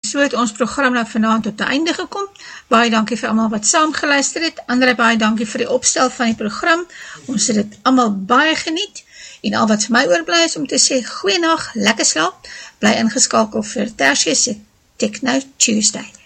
So het ons program nou vanaand tot die einde gekom. Baie dankie vir almal wat saam geluister het. Andre, baie dankie vir die opstel van die program. Ons het dit almal baie geniet. En al wat vir my oorbly is om te sê, goeienag, lekker slaap. Bly ingeskakel vir Tertius se Techno Tuesday.